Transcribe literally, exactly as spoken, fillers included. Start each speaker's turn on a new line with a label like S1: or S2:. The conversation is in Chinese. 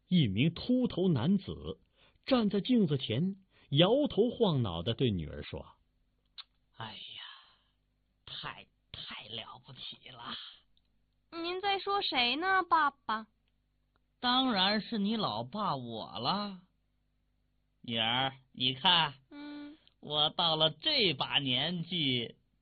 S1: 一名秃头男子站在镜子前，摇头晃脑的对女儿说：“
S2: 哎呀，太太了不起了！”
S3: 您在说谁呢，爸爸？
S2: 当然是你老爸我了。女儿，你看，
S3: 嗯，
S2: 我到了这把年纪，